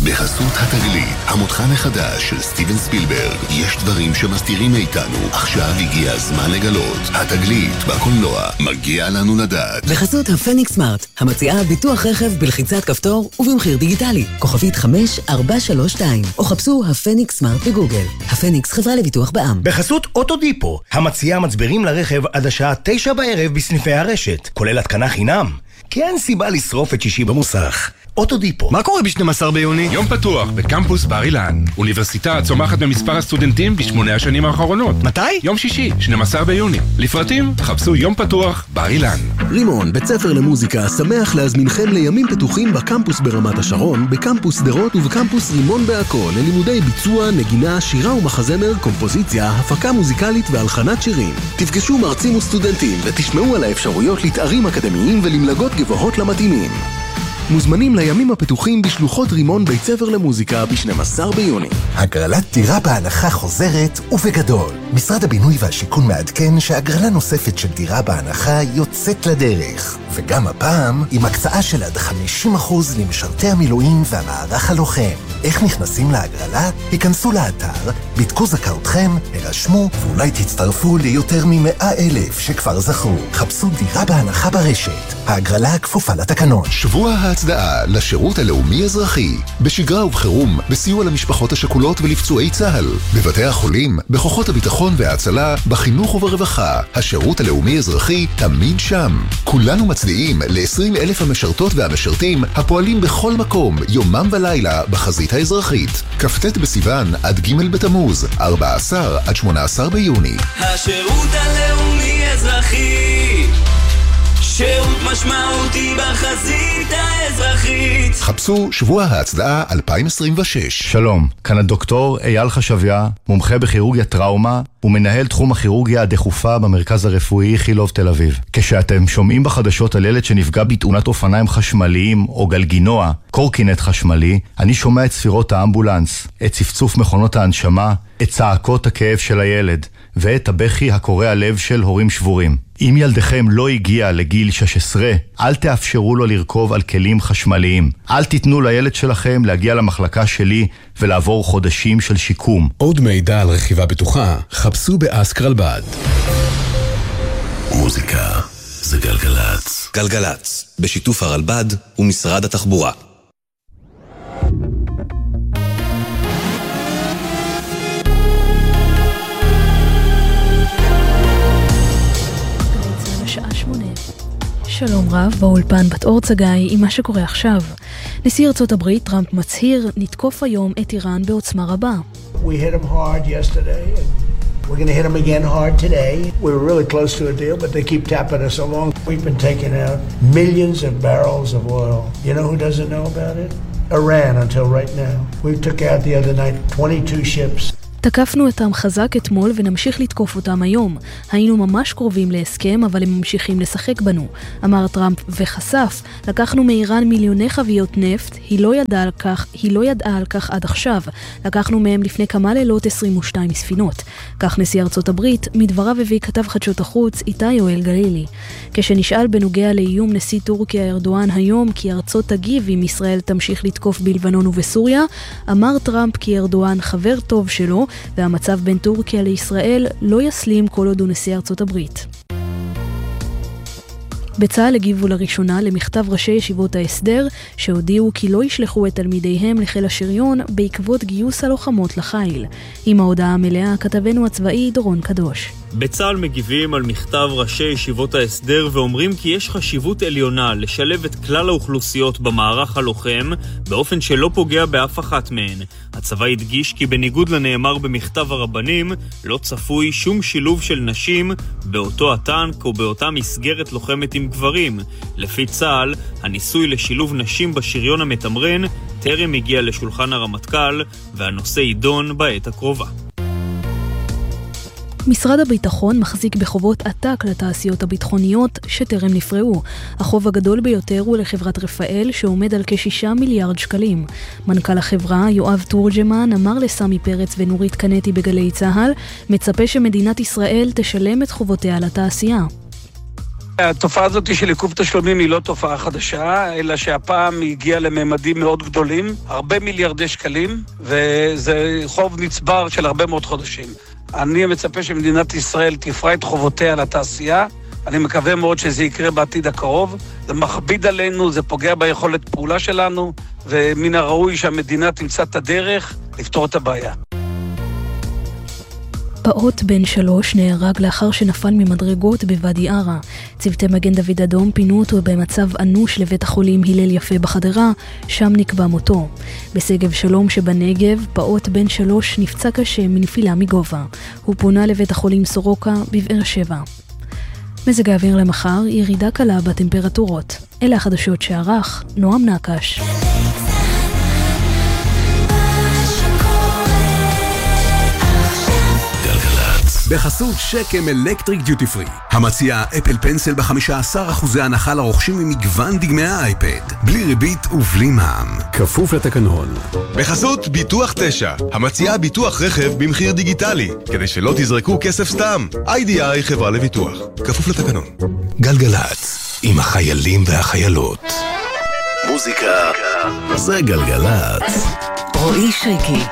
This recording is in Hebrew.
בחסות התגלית, המותחן החדש של סטיבן ספילברג. יש דברים שמסתירים מאיתנו, עכשיו הגיע הזמן לגלות. התגלית בקולנוע, מגיע לנו לדעת. בחסות הפניקס סמארט, המציעה ביטוח רכב בלחיצת כפתור ובמחיר דיגיטלי. כוכבית 5432, או חפשו הפניקס סמארט בגוגל. הפניקס, חברה לביטוח בע"מ. בחסות אוטודיפו, המציעה מצברים לרכב עד השעה 9 בערב בסניפי הרשת, כולל התקנה חינם. כי אין סיבה לשרוף את שישי במוסך. אוטודיפו. מה קורה ב-12 ביוני? יום פתוח בקמפוס בר אילן. אוניברסיטה צומחת במספר הסטודנטים ב8 השנים האחרונות. מתי? יום שישי, 12 ביוני. לפרטים, חפשו יום פתוח בר אילן. רימון, בית ספר למוזיקה, שמח להזמינכם לימים פתוחים בקמפוס ברמת השרון, בקמפוס שדרות ובקמפוס רימון בעכו, ללימודי ביצוע, נגינה, שירה ומחזמר, קומפוזיציה, הפקה מוזיקלית והלחנת שירים. תפגשו מרצים וסטודנטים ותשמעו על האפשרויות לתארים אקדמיים ולמלגות גבוהות למתאימים. מוזמנים לימים הפתוחים בשלוחות רימון בית ספר למוזיקה ב-12 ביוני. הגרלת דירה בהנחה חוזרת ובגדול. משרד הבינוי והשיכון מעדכן שהגרלה נוספת של דירה בהנחה יוצאת לדרך. וגם הפעם עם הקצאה של עד 50% למשרתי המילואים והמערך הלוחם. איך נכנסים להגרלה? היכנסו לאתר, בדקו זכאותכם, הרשמו ואולי תצטרפו ליותר מ100,000 שכבר זכו. חפשו דירה בהנחה ברשת. ההגרלה כפופה לתקנון. שבוע ההצדעה לשירות הלאומי אזרחי, בשגרה ובחירום, בסיוע למשפחות השכולות ולפצועי צה"ל, בבתי החולים, בכוחות הביטחון וההצלה, בחינוך וברווחה. השירות הלאומי אזרחי תמיד שם. כולנו מצדיעים ל20,000 המשרתות והמשרתים הפועלים בכל מקום, יומם ולילה, בחזית האזרחית. כ"ט בסיוון עד ג' בתמוז, 14 עד 18 ביוני. השירות הלאומי אזרחי, שירות משמעותי בחזית האזרחית. חפשו שבוע ההצדעה 2026. שלום, כאן הדוקטור אייל חשביה, מומחה בכירורגיה טראומה ומנהל תחום הכירורגיה הדחופה במרכז הרפואי איכילוב תל אביב. כשאתם שומעים בחדשות על ילד שנפגע בתאונת אופניים חשמליים או גלגינוע, קורקינט חשמלי, אני שומע את ספירות האמבולנס, את צפצוף מכונות ההנשמה, את צעקות הכאב של הילד ואת הבכי הקורע לב של הורים שבורים. אם ילדכם לא הגיע לגיל 16, אל תאפשרו לו לרכוב על כלים חשמליים. אל תיתנו לילד שלכם להגיע למחלקה שלי ולעבור חודשים של שיקום. עוד מידע על רכיבה בטוחה, חפשו באסק רלב"ד. מוזיקה זה גלגלץ. גלגלץ, בשיתוף הרלב"ד ומשרד התחבורה. שלום רב, באולפן בת אור צגאי עם מה שקורה עכשיו. נשיא ארצות הברית טראמפ מצהיר, נתקוף היום את איראן בעוצמה רבה. We hit them hard yesterday and we're going to hit them again hard today. We were really close to a deal, but they keep tapping us along. We've been taking out millions of barrels of oil. You know who doesn't know about it? Iran until right now. We took out the other night 22 ships. תקפנו אותם חזק אתמול ונמשיך לתקוף אותם היום. היינו ממש קרובים להסכם, אבל הם ממשיכים לשחק בנו. אמר טראמפ וחשף, לקחנו מאיראן מיליוני חביות נפט, היא לא ידעה על כך עד עכשיו. לקחנו מהם לפני כמה לילות 22 ספינות. כך נשיא ארצות הברית, מדבריו הביא כתב חדשות החוץ איתי יואל גלילי. כשנשאל בנוגע לאיום נשיא טורקיה ארדואן היום כי ארצות תגיב אם ישראל תמשיך לתקוף בלבנון ובסוריה, אמר טראמפ כי ארדואן חבר טוב שלו, והמצב בין טורקיה לישראל לא יסלים כל עוד הוא נשיא ארצות הברית. בצה"ל הגיבו לראשונה למכתב ראשי ישיבות ההסדר שהודיעו כי לא ישלחו את תלמידיהם לחיל השריון בעקבות גיוס הלוחמות לחיל. עם ההודעה המלאה כתבנו הצבאי דורון קדוש. בצה"ל מגיבים על מכתב ראשי ישיבות ההסדר ואומרים כי יש חשיבות עליונה לשלב את כלל האוכלוסיות במערך הלוחם באופן שלא פוגע באף אחת מהן. הצבא הדגיש כי בניגוד לנאמר במכתב הרבנים לא צפוי שום שילוב של נשים באותו הטנק או באותה מסגרת לוחמת עם גברים. לפי צה"ל, הניסוי לשילוב נשים בשריון המתמרן טרם הגיע לשולחן הרמטכ"ל והנושא יידון בעת הקרובה. משרד הביטחון מחזיק בחובות עתק לתעשיות הביטחוניות שטרם נפרעו. החוב הגדול ביותר הוא לחברת רפאל שעומד על כ6 מיליארד שקלים. מנכ"ל החברה יואב תורג'מן אמר לסמי פרץ ונורית קנטי בגלי צהל, מצפה שמדינת ישראל תשלם את חובותיה לתעשייה. התופעה הזאת של עיכוב תשלומים היא לא תופעה חדשה, אלא שהפעם היא הגיעה לממדים מאוד גדולים, הרבה מיליארדי שקלים, וזה חוב נצבר של הרבה מאוד חודשים. אני מצפה שמדינת ישראל תפרע את חובותיה לתעשייה, אני מקווה מאוד שזה יקרה בעתיד הקרוב, זה מכביד עלינו, זה פוגע ביכולת פעולה שלנו, ומן הראוי שהמדינה תמצא את הדרך לפתור את הבעיה. פעוט בן 3 נהרג לאחר שנפל ממדרגות בוואדי ערה. צוותי מגן דוד אדום פינו אותו במצב אנוש לבית החולים הלל יפה בחדרה, שם נקבע מותו. בשגב שלום שבנגב, פעוט בן 3 נפצע קשה מנפילה מגובה. הוא פונה לבית החולים סורוקה בבאר שבע. מזג האוויר למחר, ירידה קלה בטמפרטורות. אלה החדשות שערך נועם נקש. בחסות שקם אלקטריק דיוטי פרי, המציעה אפל פנסל ב-15% הנחה לרוכשים ממגוון דגמי האייפד, בלי ריבית ובלי מע"מ, כפוף לתקנון. בחסות ביטוח 9, המציעה ביטוח רכב במחיר דיגיטלי, כדי שלא תזרקו כסף סתם. IDI חברה לביטוח, כפוף לתקנון. גלגלץ, עם החיילים והחיילות. מוזיקה זה גלגלץ. רועי שריקי